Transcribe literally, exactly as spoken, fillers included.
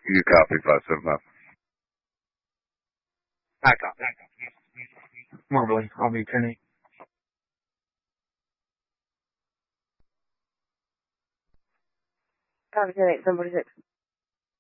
You copy five seven five. I copy. Marbly, I'll be ten eight. Copy ten eight, seven forty-six.